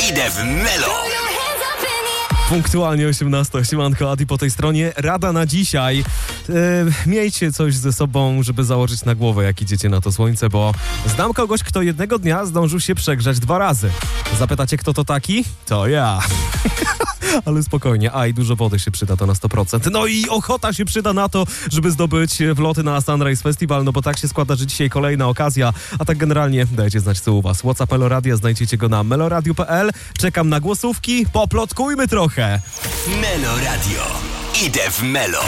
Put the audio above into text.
Idę w Melo. Punktualnie 18. Siemanko, Adi po tej stronie. Rada na dzisiaj. Miejcie coś ze sobą, żeby założyć na głowę, jak idziecie na to słońce, bo znam kogoś, kto jednego dnia zdążył się przegrzać 2 razy. Zapytacie, kto to taki? To ja. Ale spokojnie. I dużo wody się przyda, to na 100%. No i ochota się przyda na to, żeby zdobyć wloty na Sunrise Festival, no bo tak się składa, że dzisiaj kolejna okazja, a tak generalnie dajcie znać, co u was. WhatsApp Meloradia, znajdziecie go na meloradio.pl. Czekam na głosówki, poplotkujmy trochę. Melo Radio. Idę w Melo.